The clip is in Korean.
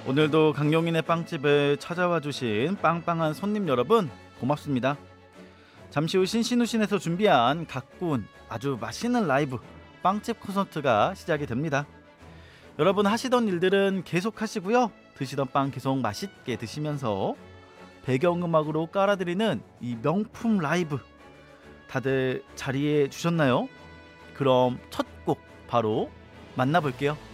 오늘도 강용인의 빵집을 찾아와 주신 빵빵한 손님 여러분 고맙습니다. 잠시 후 신신우신에서 준비한 가꾼 아주 맛있는 라이브 빵집 콘서트가 시작이 됩니다. 여러분 하시던 일들은 계속 하시고요. 드시던 빵 계속 맛있게 드시면서 배경음악으로 깔아드리는 이 명품 라이브 다들 자리해 주셨나요? 그럼 첫 곡 바로 만나볼게요.